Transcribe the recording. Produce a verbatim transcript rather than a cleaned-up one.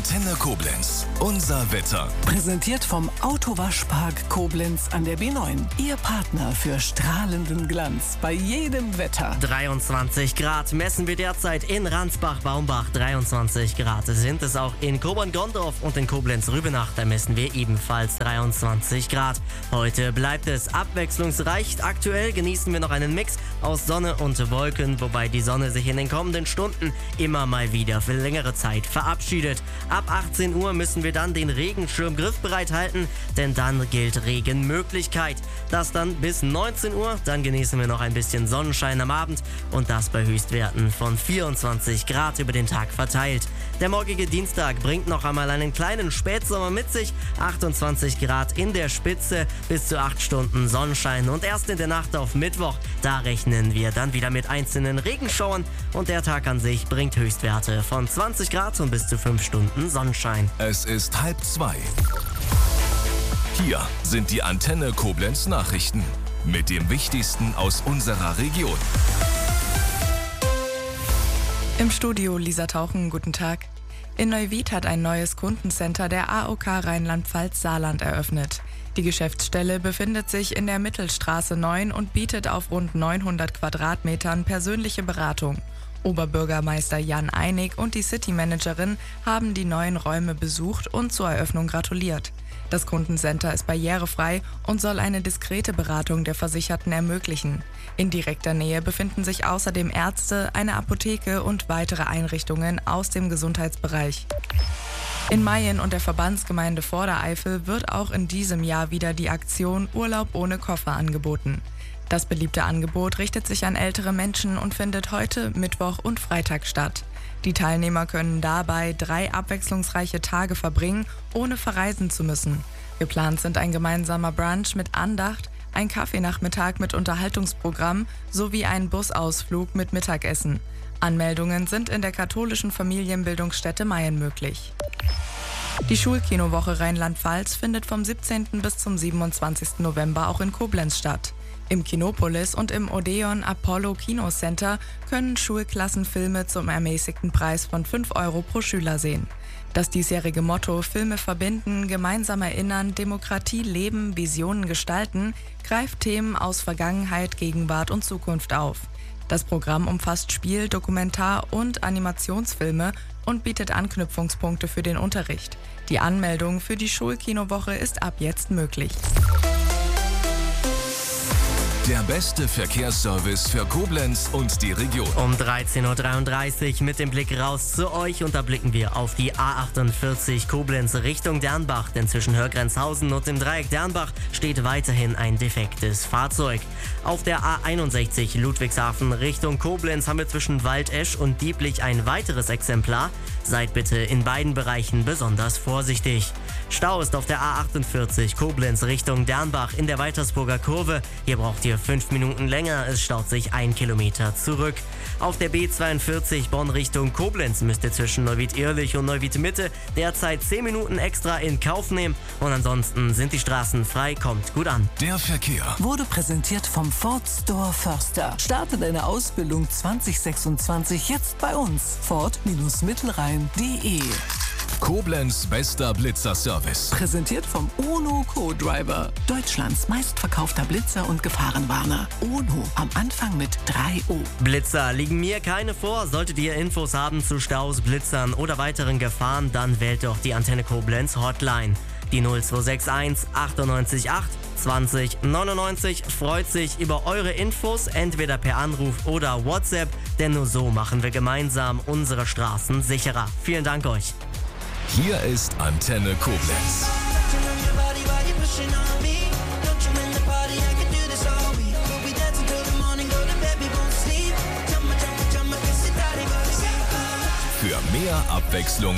Antenne Koblenz. Unser Wetter. Präsentiert vom Autowaschpark Koblenz an der B neun. Ihr Partner für strahlenden Glanz bei jedem Wetter. dreiundzwanzig Grad messen wir derzeit in Ransbach-Baumbach. dreiundzwanzig Grad sind es auch in Kobern-Gondorf und in Koblenz-Rübenach. Da messen wir ebenfalls dreiundzwanzig Grad. Heute bleibt es abwechslungsreich. Aktuell genießen wir noch einen Mix aus Sonne und Wolken, wobei die Sonne sich in den kommenden Stunden immer mal wieder für längere Zeit verabschiedet. Ab achtzehn Uhr müssen wir dann den Regenschirm griffbereit halten, denn dann gilt Regenmöglichkeit. Das dann bis neunzehn Uhr, dann genießen wir noch ein bisschen Sonnenschein am Abend und das bei Höchstwerten von vierundzwanzig Grad über den Tag verteilt. Der morgige Dienstag bringt noch einmal einen kleinen Spätsommer mit sich, achtundzwanzig Grad in der Spitze, bis zu acht Stunden Sonnenschein und erst in der Nacht auf Mittwoch, da rechnen wir dann wieder mit einzelnen Regenschauern und der Tag an sich bringt Höchstwerte von zwanzig Grad und bis zu fünf Stunden Sonnenschein. Es ist halb zwei. Hier sind die Antenne Koblenz Nachrichten mit dem Wichtigsten aus unserer Region. Im Studio Lisa Tauchen, guten Tag. In Neuwied hat ein neues Kundencenter der A O K Rheinland-Pfalz-Saarland eröffnet. Die Geschäftsstelle befindet sich in der Mittelstraße neun und bietet auf rund neunhundert Quadratmetern persönliche Beratung. Oberbürgermeister Jan Einig und die City-Managerin haben die neuen Räume besucht und zur Eröffnung gratuliert. Das Kundencenter ist barrierefrei und soll eine diskrete Beratung der Versicherten ermöglichen. In direkter Nähe befinden sich außerdem Ärzte, eine Apotheke und weitere Einrichtungen aus dem Gesundheitsbereich. In Mayen und der Verbandsgemeinde Vordereifel wird auch in diesem Jahr wieder die Aktion Urlaub ohne Koffer angeboten. Das beliebte Angebot richtet sich an ältere Menschen und findet heute, Mittwoch und Freitag statt. Die Teilnehmer können dabei drei abwechslungsreiche Tage verbringen, ohne verreisen zu müssen. Geplant sind ein gemeinsamer Brunch mit Andacht, ein Kaffeenachmittag mit Unterhaltungsprogramm sowie ein Busausflug mit Mittagessen. Anmeldungen sind in der katholischen Familienbildungsstätte Mayen möglich. Die Schulkinowoche Rheinland-Pfalz findet vom siebzehnten bis zum siebenundzwanzigsten November auch in Koblenz statt. Im Kinopolis und im Odeon Apollo Kinocenter können Schulklassen Filme zum ermäßigten Preis von fünf Euro pro Schüler sehen. Das diesjährige Motto Filme verbinden, gemeinsam erinnern, Demokratie leben, Visionen gestalten greift Themen aus Vergangenheit, Gegenwart und Zukunft auf. Das Programm umfasst Spiel-, Dokumentar- und Animationsfilme und bietet Anknüpfungspunkte für den Unterricht. Die Anmeldung für die Schulkinowoche ist ab jetzt möglich. Der beste Verkehrsservice für Koblenz und die Region. Um dreizehn Uhr dreiunddreißig mit dem Blick raus zu euch und da blicken wir auf die A achtundvierzig Koblenz Richtung Dernbach, denn zwischen Hörgrenzhausen und dem Dreieck Dernbach steht weiterhin ein defektes Fahrzeug. Auf der A einundsechzig Ludwigshafen Richtung Koblenz haben wir zwischen Waldesch und Dieblich ein weiteres Exemplar. Seid bitte in beiden Bereichen besonders vorsichtig. Stau ist auf der A achtundvierzig Koblenz Richtung Dernbach in der Waltersburger Kurve. Hier braucht ihr fünf Minuten länger, es staut sich ein Kilometer zurück. Auf der B zweiundvierzig Bonn Richtung Koblenz müsst ihr zwischen Neuwied-Ehrlich und Neuwied-Mitte derzeit zehn Minuten extra in Kauf nehmen. Und ansonsten sind die Straßen frei, kommt gut an. Der Verkehr Wurde präsentiert vom Ford Store Förster. Starte deine Ausbildung zwanzig sechsundzwanzig jetzt bei uns. Ford-Mittelrhein punkt de. Koblenz bester Blitzerservice. Präsentiert vom UNO Co-Driver. Deutschlands meistverkaufter Blitzer und Gefahrenwarner. UNO am Anfang mit drei O. Blitzer liegen mir keine vor. Solltet ihr Infos haben zu Staus, Blitzern oder weiteren Gefahren, dann wählt doch die Antenne Koblenz Hotline. Die null zwei sechs eins achtundneunzig acht zwanzig neunundneunzig freut sich über eure Infos, entweder per Anruf oder WhatsApp, denn nur so machen wir gemeinsam unsere Straßen sicherer. Vielen Dank euch. Hier ist Antenne Koblenz. Für mehr Abwechslung